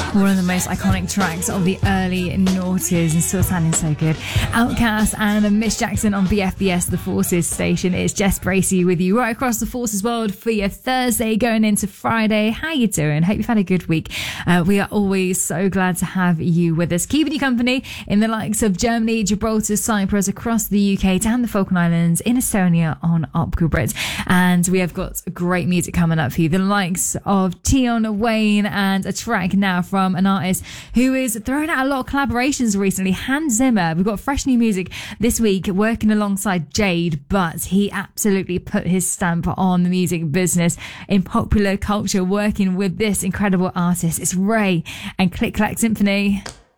One of the most iconic tracks of the early noughties and still sounding so good. Outkast and Miss Jackson on BFBS, the Forces station. It's Jess Bracey with you right across the Forces world for your Thursday going into Friday. How you doing? Hope you've had a good week. We are always so glad to have you with us, keeping you company in the likes of Germany, Gibraltar, Cyprus, across the UK, down the Falkland Islands, in Estonia on Opera Brit. And we have got great music coming up for you. The likes of Tion Wayne and a track now from an artist who is throwing out a lot of collaborations recently, Hans Zimmer. We've got fresh new music this week working alongside Jade, but he absolutely put his stamp on the music business in popular culture working with this incredible artist. It's Ray and Click Clack Symphony.